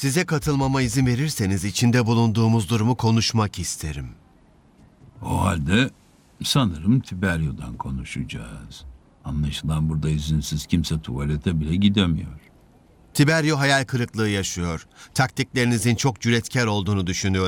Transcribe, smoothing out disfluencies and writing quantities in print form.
Size katılmama izin verirseniz içinde bulunduğumuz durumu konuşmak isterim. O halde sanırım Tiberio'dan konuşacağız. Anlaşılan burada izinsiz kimse tuvalete bile gidemiyor. Tiberio hayal kırıklığı yaşıyor. Taktiklerinizin çok cüretkar olduğunu düşünüyorum.